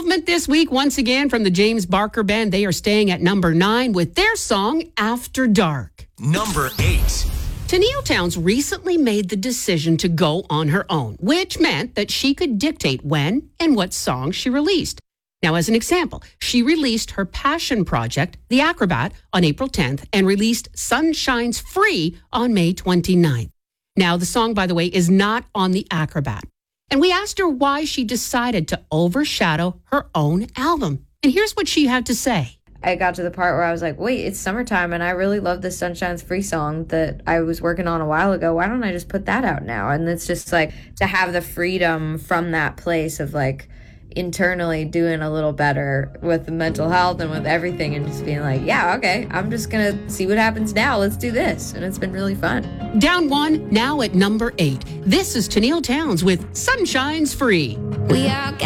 movement this week, once again, from the James Barker Band. They are staying at number 9 with their song, After Dark. Number 8. Tenille Townes recently made the decision to go on her own, which meant that she could dictate when and what songs she released. Now, as an example, she released her passion project, The Acrobat, on April 10th and released Sunshine's Free on May 29th. Now, the song, by the way, is not on The Acrobat. And we asked her why she decided to overshadow her own album. And here's what she had to say. I got to the part where I was like, wait, it's summertime and I really love this Sunshine's Free song that I was working on a while ago. Why don't I just put that out now? And it's just like to have the freedom from that place of like internally doing a little better with the mental health and with everything and just being like, yeah, okay, I'm just going to see what happens now. Let's do this. And it's been really fun. Down 1, now at number 8. This is Tenille Townes with Sunshine's Free. We all got